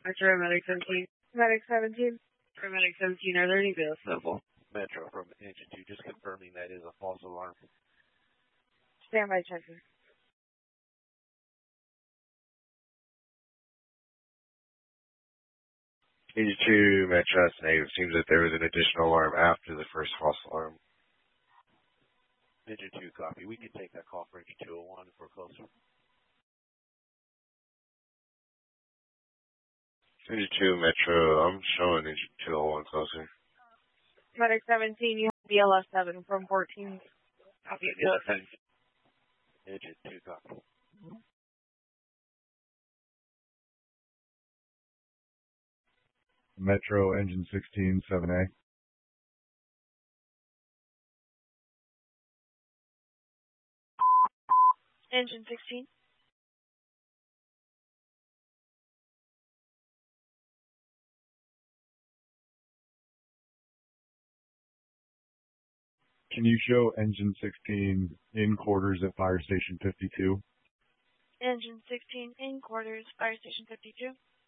Metro, Medic 17. Medic 17. Medic 17, are there any bills available? Metro from Engine 2, just confirming that is a false alarm. Standby checking. Engine 2, Metro, that's negative. Seems that there was an additional alarm after the first false alarm. Engine 2, copy. We can take that call for Engine 201 if we're closer. Engine 2, Metro, I'm showing Engine 201 closer. Medic 17, you have BLS 7 from 14. Copy, BLS 7. Engine 2, copy. Metro, Engine 16, 7A. Engine 16. Can you show Engine 16 in quarters at Fire Station 52? Engine 16 in quarters, Fire Station 52.